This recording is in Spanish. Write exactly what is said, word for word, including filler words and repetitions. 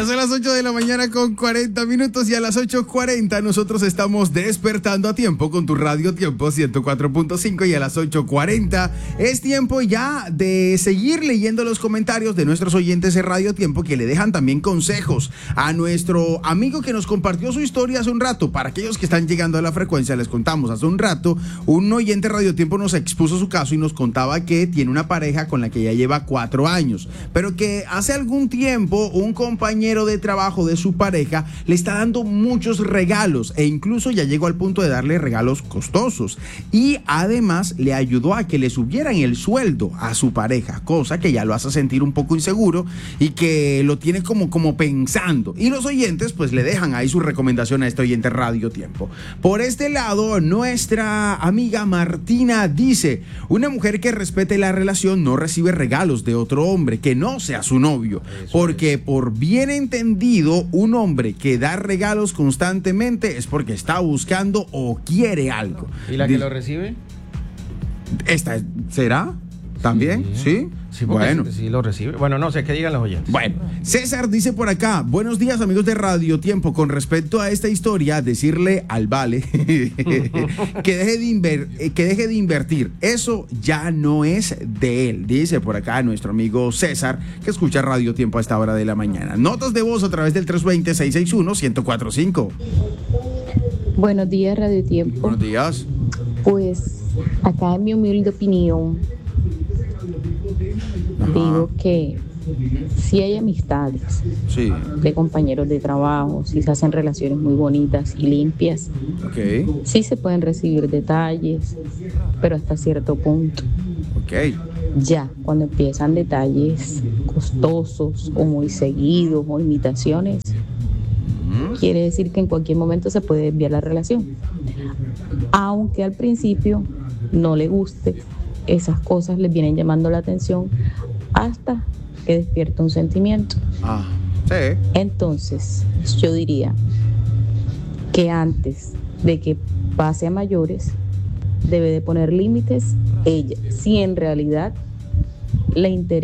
Ya son las ocho de la mañana con cuarenta minutos y a las ocho cuarenta nosotros estamos despertando a tiempo con tu Radio Tiempo ciento cuatro punto cinco y a las ocho cuarenta es tiempo ya de seguir leyendo los comentarios de nuestros oyentes de Radio Tiempo que le dejan también consejos a nuestro amigo que nos compartió su historia hace un rato. Para aquellos que están llegando a la frecuencia, les contamos hace un rato, un oyente de Radio Tiempo nos expuso su caso y nos contaba que tiene una pareja con la que ya lleva cuatro años, pero que hace algún tiempo un compañero de trabajo de su pareja le está dando muchos regalos e incluso ya llegó al punto de darle regalos costosos y además le ayudó a que le subieran el sueldo a su pareja, cosa que ya lo hace sentir un poco inseguro y que lo tiene como, como pensando. Y los oyentes pues le dejan ahí su recomendación a este oyente Radio Tiempo. Por este lado, nuestra amiga Martina dice: una mujer que respete la relación no recibe regalos de otro hombre que no sea su novio, porque por bien entendido, un hombre que da regalos constantemente es porque está buscando o quiere algo. ¿Y la que lo recibe? ¿Esta será? ¿También? ¿Sí? ¿Sí? Sí, bueno. Sí lo recibe. Bueno, no sé, ¿qué digan los oyentes? Bueno, César dice por acá: buenos días, amigos de Radio Tiempo. Con respecto a esta historia, decirle al Vale que deje de inver- que deje de invertir. Eso ya no es de él, dice por acá nuestro amigo César, que escucha Radio Tiempo a esta hora de la mañana. Notas de voz a través del tres dos cero, seis seis uno, uno cero cuatro cinco. Buenos días, Radio Tiempo. Buenos días. Pues acá en mi humilde opinión, Ajá. digo que si hay amistades Sí. de compañeros de trabajo, si se hacen relaciones muy bonitas y limpias, Ok. sí se pueden recibir detalles, pero hasta cierto punto. Ok. Ya, cuando empiezan detalles costosos o muy seguidos o imitaciones, quiere decir que en cualquier momento se puede desviar la relación. Aunque al principio no le guste, esas cosas le vienen llamando la atención hasta que despierta un sentimiento. Ah, sí. Entonces, yo diría que antes de que pase a mayores, debe de poner límites ella, si en realidad le interesa